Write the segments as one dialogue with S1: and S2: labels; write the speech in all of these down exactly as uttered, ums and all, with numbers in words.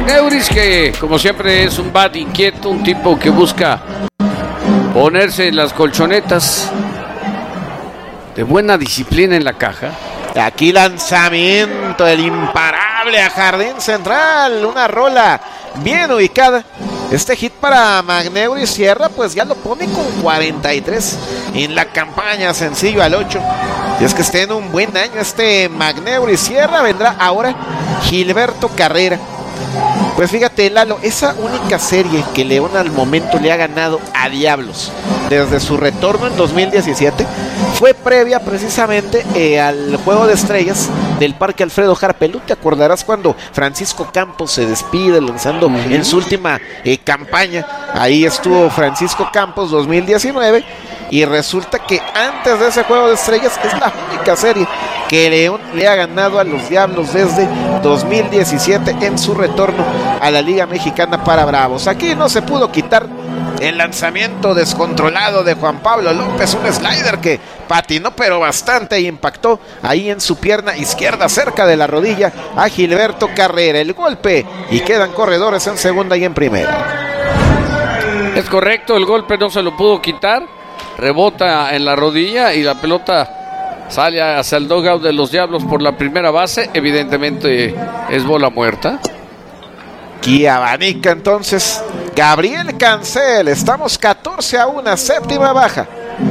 S1: Magneuris, que como siempre es un bat inquieto, un tipo que busca ponerse en las colchonetas, de buena disciplina en la caja.
S2: Aquí lanzamiento, el imparable a jardín central, una rola bien ubicada. Este hit para Magneuris Sierra pues ya lo pone con cuarenta y tres en la campaña, sencillo al ocho. Y es que esté en un buen año este Magneuris Sierra. Vendrá ahora Gilberto Carrera. Pues fíjate, Lalo, esa única serie que León al momento le ha ganado a Diablos desde su retorno en dos mil diecisiete fue previa precisamente eh, al Juego de Estrellas del Parque Alfredo Harpelú. Te acordarás cuando Francisco Campos se despide lanzando uh-huh. en su última eh, campaña. Ahí estuvo Francisco Campos dos mil diecinueve. Y resulta que antes de ese Juego de Estrellas es la única serie que León le ha ganado a los Diablos desde dos mil diecisiete en su retorno a la Liga Mexicana para Bravos. Aquí no se pudo quitar el lanzamiento descontrolado de Juan Pablo López, un slider que patinó pero bastante y impactó ahí en su pierna izquierda cerca de la rodilla a Gilberto Carrera. El golpe y quedan corredores en segunda y en primera.
S1: Es correcto, el golpe no se lo pudo quitar. Rebota en la rodilla y la pelota sale hacia el dugout de los Diablos por la primera base. Evidentemente es bola muerta.
S2: Aquí abanica entonces Gabriel Cancel. Estamos catorce a uno, séptima baja.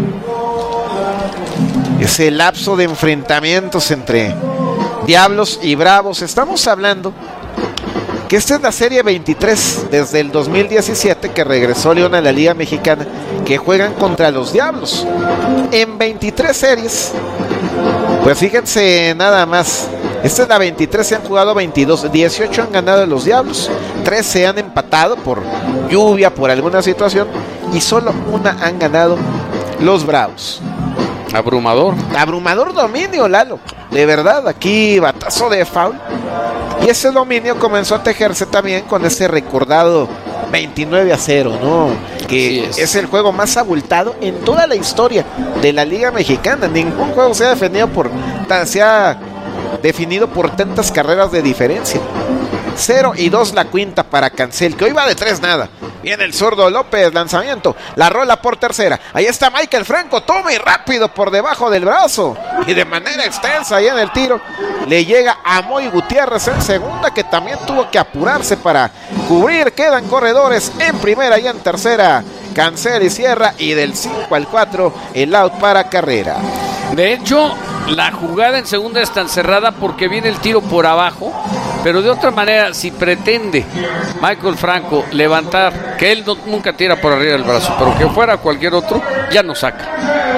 S2: Ese lapso de enfrentamientos entre Diablos y Bravos. Estamos hablando que esta es la serie veintitrés desde el dos mil diecisiete que regresó León a la Liga Mexicana, que juegan contra los Diablos en veintitrés series. Pues fíjense nada más, esta es la veintitrés, se han jugado veintidós, dieciocho han ganado los Diablos, tres se han empatado por lluvia, por alguna situación, y solo una han ganado los Bravos.
S1: Abrumador.
S2: Abrumador dominio, Lalo. De verdad, aquí batazo de foul. Y ese dominio comenzó a tejerse también con ese recordado veintinueve a cero, ¿no? Que es. es el juego más abultado en toda la historia de la Liga Mexicana. Ningún juego se ha definido por, se ha definido por tantas carreras de diferencia. cero y dos la quinta para Cancel, que hoy va de tres nada. Viene el zurdo López, lanzamiento, la rola por tercera. Ahí está Michael Franco, toma y rápido por debajo del brazo. Y de manera extensa ahí en el tiro le llega a Moy Gutiérrez en segunda, que también tuvo que apurarse para cubrir. Quedan corredores en primera y en tercera. Cancel y Sierra, y del cinco al cuatro el out para Carrera.
S1: De hecho, la jugada en segunda es tan cerrada porque viene el tiro por abajo, pero de otra manera, si pretende Michael Franco levantar, que él no, nunca tira por arriba del brazo, pero que fuera cualquier otro, ya no saca.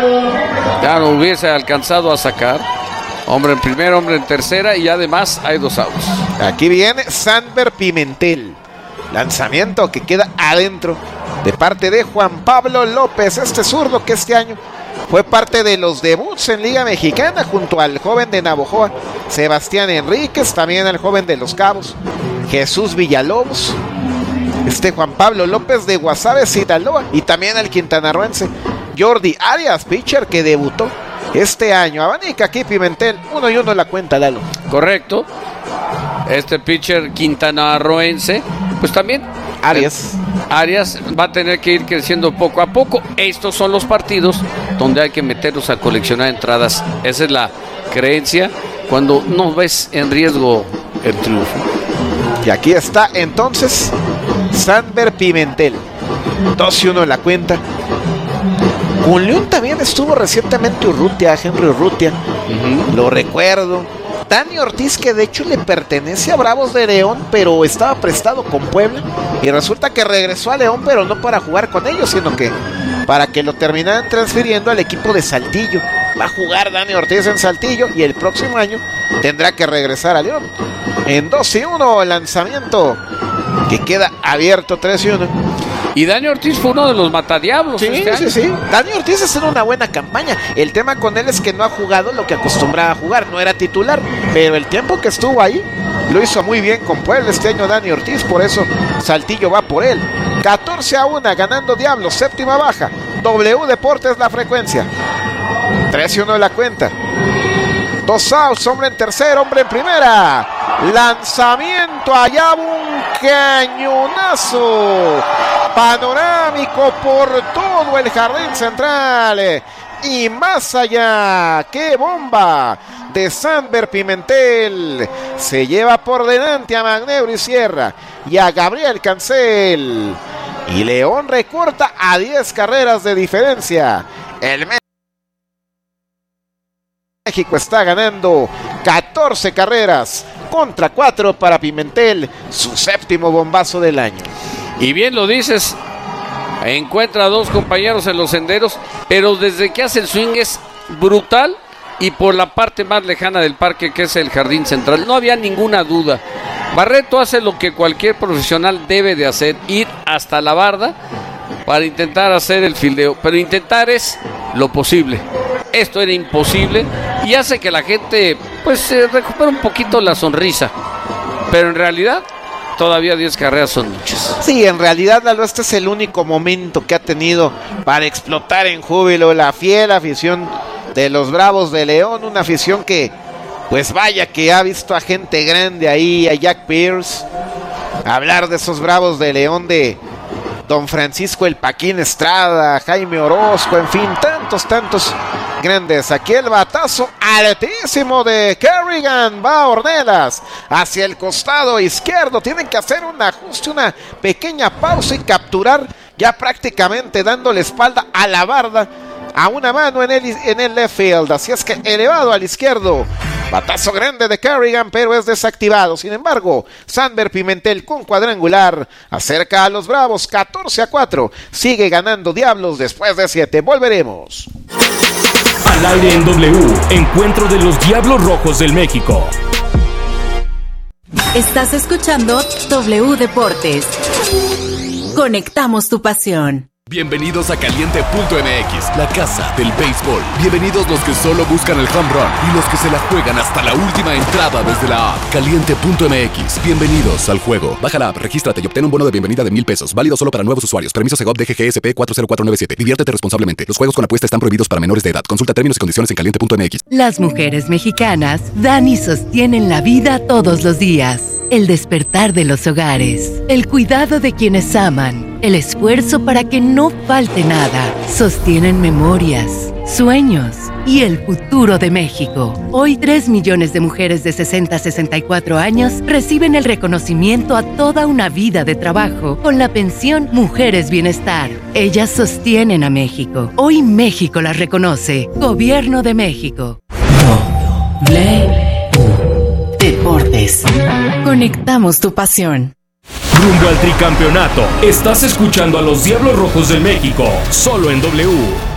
S1: Ya no hubiese alcanzado a sacar. Hombre en primera, hombre en tercera, y además hay dos outs.
S2: Aquí viene Sanber Pimentel. Lanzamiento que queda adentro de parte de Juan Pablo López, este zurdo que este año fue parte de los debuts en Liga Mexicana junto al joven de Navojoa, Sebastián Enríquez, también al joven de Los Cabos, Jesús Villalobos, este Juan Pablo López de Guasave, Sinaloa, y también al quintanarroense Jordi Arias, pitcher que debutó este año. Abanica aquí Pimentel, uno y uno la cuenta, Lalo.
S1: Correcto. Este pitcher quintanarroense, pues también
S2: Arias.
S1: Arias va a tener que ir creciendo poco a poco. Estos son los partidos donde hay que meterlos a coleccionar entradas. Esa es la creencia cuando no ves en riesgo el triunfo.
S2: Y aquí está entonces Sanber Pimentel, dos y uno en la cuenta. Con León también estuvo recientemente Urrutia, Henry Urrutia, uh-huh. Lo recuerdo. Dani Ortiz, que de hecho le pertenece a Bravos de León, pero estaba prestado con Puebla, y resulta que regresó a León, pero no para jugar con ellos, sino que para que lo terminaran transfiriendo al equipo de Saltillo. Va a jugar Dani Ortiz en Saltillo y el próximo año tendrá que regresar a León. En dos y uno, lanzamiento que queda abierto, tres y uno.
S1: Y Dani Ortiz fue uno de los matadiablos.
S2: Sí,
S1: este
S2: sí,
S1: año.
S2: sí. Dani Ortiz hace una buena campaña. El tema con él es que no ha jugado lo que acostumbraba a jugar. No era titular, pero el tiempo que estuvo ahí lo hizo muy bien con Puebla este año Dani Ortiz. Por eso Saltillo va por él. catorce a uno ganando Diablos, séptima baja. W Deportes la frecuencia. tres y uno la cuenta. Dos outs, hombre en tercera, hombre en primera. Lanzamiento, allá un cañonazo panorámico por todo el jardín central y más allá. ¡Qué bomba de Sandber Pimentel! Se lleva por delante a Magneuri Sierra y a Gabriel Cancel. Y León recorta a diez carreras de diferencia. El México está ganando catorce carreras contra cuatro para Pimentel, su séptimo bombazo del año.
S1: Y bien lo dices, encuentra a dos compañeros en los senderos, pero desde que hace el swing es brutal y por la parte más lejana del parque, que es el jardín central. No había ninguna duda. Barreto hace lo que cualquier profesional debe de hacer, ir hasta la barda para intentar hacer el fildeo, pero intentar es lo posible. Esto era imposible y hace que la gente pues eh, recupere un poquito la sonrisa, pero en realidad todavía diez carreras son muchas.
S2: Sí, en realidad, Lalo, este es el único momento que ha tenido para explotar en júbilo la fiel afición de los Bravos de León, una afición que pues vaya que ha visto a gente grande ahí, a Jack Pierce, hablar de esos Bravos de León, de Don Francisco el Paquín Estrada, Jaime Orozco, en fin, tantos, tantos grandes. Aquí el batazo altísimo de Kerrigan, va a Ornelas hacia el costado izquierdo. Tienen que hacer un ajuste, una pequeña pausa y capturar ya prácticamente dándole espalda a la barda, a una mano en el, en el left field. Así es que elevado al izquierdo, batazo grande de Kerrigan, pero es desactivado. Sin embargo, Sandber Pimentel con cuadrangular acerca a los Bravos catorce a cuatro. Sigue ganando Diablos después de siete. Volveremos.
S3: Al aire en W, encuentro de los Diablos Rojos del México.
S4: Estás escuchando W Deportes. Conectamos tu pasión.
S5: Bienvenidos a Caliente punto M X, la casa del béisbol. Bienvenidos los que solo buscan el home run y los que se la juegan hasta la última entrada desde la app. Caliente punto M X, bienvenidos al juego. Baja la app, regístrate y obtén un bono de bienvenida de mil pesos. Válido solo para nuevos usuarios. Permiso Segov D G G S P cuatro cero cuatro nueve siete. Diviértete responsablemente. Los juegos con apuesta están prohibidos para menores de edad. Consulta términos y condiciones en Caliente punto M X.
S4: Las mujeres mexicanas dan y sostienen la vida todos los días. El despertar de los hogares, el cuidado de quienes aman, el esfuerzo para que no falte nada, sostienen memorias, sueños y el futuro de México. Hoy tres millones de mujeres de sesenta a sesenta y cuatro años reciben el reconocimiento a toda una vida de trabajo con la pensión Mujeres Bienestar. Ellas sostienen a México. Hoy México las reconoce. Gobierno de México. W Deportes. Conectamos tu pasión.
S3: Rumbo al tricampeonato. Estás escuchando a los Diablos Rojos del México, solo en W.